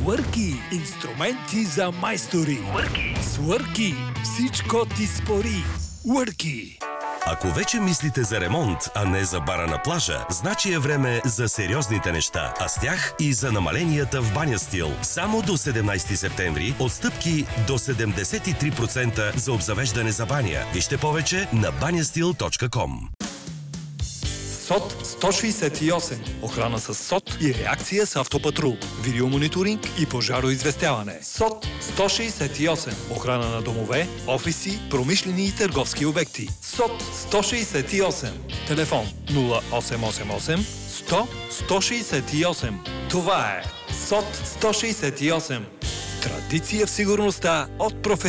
Свърки. Инструменти за майстори. Свърки. Всичко ти спори. Свърки. Ако вече мислите за ремонт, а не за бара на плажа, значи е време за сериозните неща, а с тях и за намаленията в Баня Стил. Само до 17 септември отстъпки до 73% за обзавеждане за баня. Вижте повече на banyastil.com. СОТ 168. Охрана с СОТ и реакция с автопатрул. Видеомониторинг и пожароизвестяване. СОТ 168. Охрана на домове, офиси, промишлени и търговски обекти. СОТ 168. Телефон 0888 100 168. Това е СОТ 168. Традиция в сигурността от професионализъм.